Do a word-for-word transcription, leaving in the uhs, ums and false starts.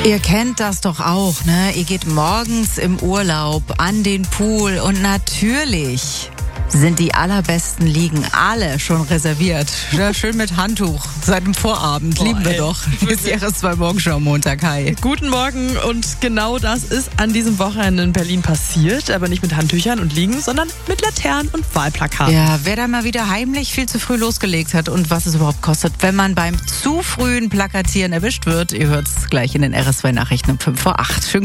Ihr kennt das doch auch, ne? Ihr geht morgens im Urlaub an den Pool und natürlich sind die allerbesten Liegen alle schon reserviert. Ja, schön mit Handtuch seit dem Vorabend. Boah, Lieben wir ey, doch. Ist die R S zwei Morgenshow am Montag. Hi. Guten Morgen, und genau das ist an diesem Wochenende in Berlin passiert, aber nicht mit Handtüchern und Liegen, sondern mit Laternen und Wahlplakaten. Ja, wer da mal wieder heimlich viel zu früh losgelegt hat und was es überhaupt kostet, wenn man beim zu frühen Plakatieren erwischt wird, ihr hört es gleich in den R S zwei Nachrichten um fünf vor acht. Schönen